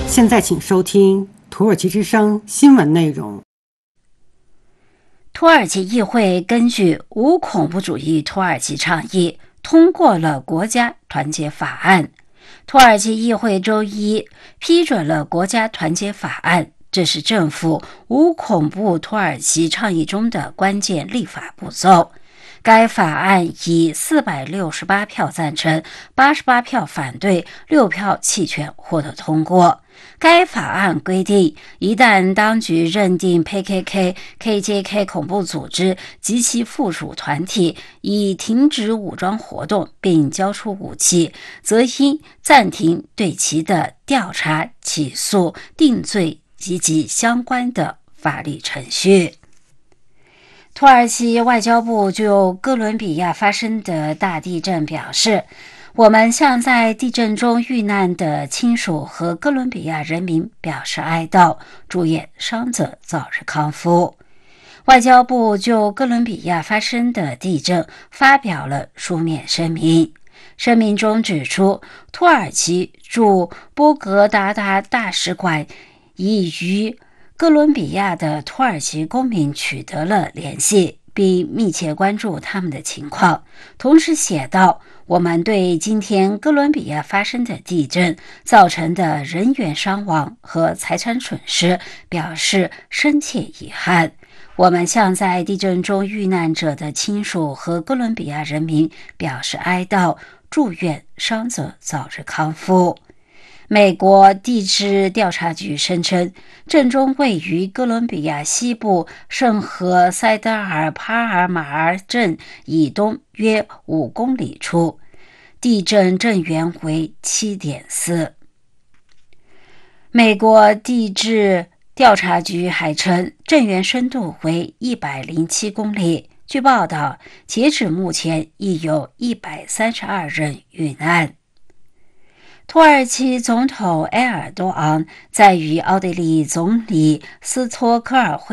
现在请收听土耳其之声新闻内容。 土耳其议会根据无恐怖主义土耳其倡议通过了国家团结法案。土耳其议会周一批准了国家团结法案，这是政府无恐怖土耳其倡议中的关键立法步骤。该法案以468票赞成、88票反对、6票弃权获得通过。该法案规定，一旦当局认定 PKK、KJK 恐怖组织及其附属团体已停止武装活动并交出武器，则应暂停对其的调查、起诉、定罪及其相关的法律程序。土耳其外交部就哥伦比亚发生的大地震表示，我们向在地震中遇难的亲属和哥伦比亚人民表示哀悼，祝愿伤者早日康复。外交部就哥伦比亚发生的地震发表了书面声明，声明中指出，土耳其驻波格达达大使馆已与哥伦比亚的土耳其公民取得了联系，并密切关注他们的情况。同时写道，我们对今天哥伦比亚发生的地震造成的人员伤亡和财产损失表示深切遗憾。我们向在地震中遇难者的亲属和哥伦比亚人民表示哀悼，祝愿伤者早日康复。美国地质调查局声称，震中位于哥伦比亚西部圣何塞德尔帕尔马尔镇以东约5公里处，地震震源为 7.4。 美国地质调查局还称，震源深度为107公里。据报道，截止目前已有132人遇难。土耳其总统埃尔多昂在与奥地利总理斯托科尔会